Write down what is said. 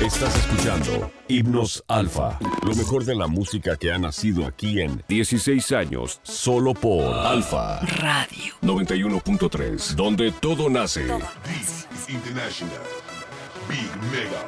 Estás escuchando Himnos Alfa, lo mejor de la música que ha nacido aquí en 16 años, solo por Alfa Radio 91.3, donde todo nace. This is International Big Mega